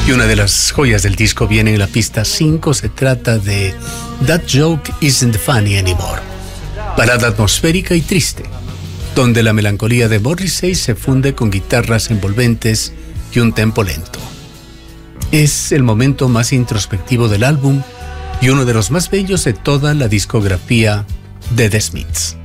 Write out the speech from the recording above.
Y una de las joyas del disco viene en la pista 5, se trata de That Joke Isn't Funny Anymore. Balada atmosférica y triste, donde la melancolía de Morrissey se funde con guitarras envolventes y un tempo lento. Es el momento más introspectivo del álbum y uno de los más bellos de toda la discografía de The Smiths.